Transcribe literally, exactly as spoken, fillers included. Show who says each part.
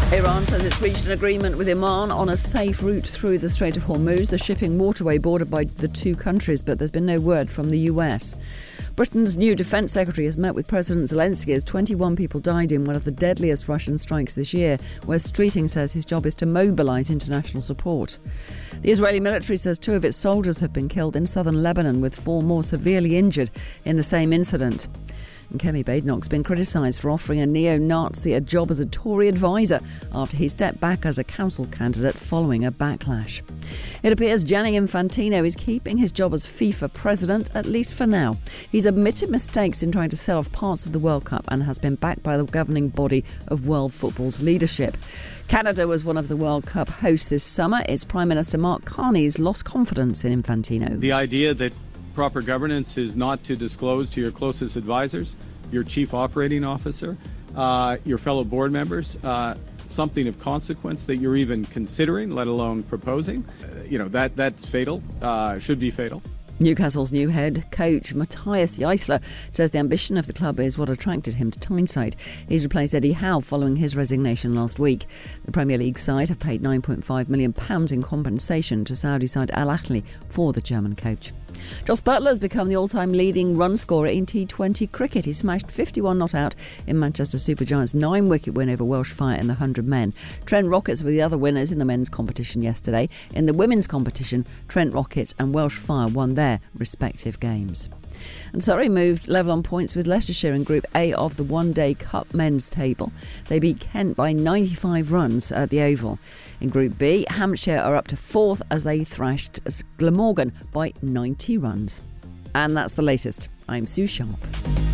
Speaker 1: Iran says it's reached an agreement with Oman on a safe route through the Strait of Hormuz, the shipping waterway bordered by the two countries, but there's been no word from the U S. Britain's new defence secretary has met with President Zelensky as twenty-one people died in one of the deadliest Russian strikes this year, where Streeting says his job is to mobilise international support. The Israeli military says two of its soldiers have been killed in southern Lebanon, with four more severely injured in the same incident. And Kemi Badenoch's been criticised for offering a neo-Nazi a job as a Tory advisor after he stepped back as a council candidate following a backlash. It appears Gianni Infantino is keeping his job as FIFA president, at least for now. He's admitted mistakes in trying to sell off parts of the World Cup and has been backed by the governing body of world football's leadership. Canada was one of the World Cup hosts this summer. Its Prime Minister Mark Carney's lost confidence in Infantino.
Speaker 2: The idea that proper governance is not to disclose to your closest advisors, your chief operating officer, uh, your fellow board members, uh, something of consequence that you're even considering, let alone proposing. Uh, you know, that that's fatal, uh, should be fatal.
Speaker 1: Newcastle's new head coach Matthias Jaissle says the ambition of the club is what attracted him to Tyneside. He's replaced Eddie Howe following his resignation last week. The Premier League side have paid nine point five million pounds in compensation to Saudi side Al Ahly for the German coach. Jos Buttler has become the all-time leading run scorer in T twenty cricket. He smashed fifty-one not out in Manchester Supergiants' nine-wicket win over Welsh Fire in the one hundred men. Trent Rockets were the other winners in the men's competition yesterday. In the women's competition, Trent Rockets and Welsh Fire won their respective games. And Surrey moved level on points with Leicestershire in Group A of the One Day Cup men's table. They beat Kent by ninety-five runs at the Oval. In Group B, Hampshire are up to fourth as they thrashed Glamorgan by ninety runs. And that's the latest. I'm Sue Sharp.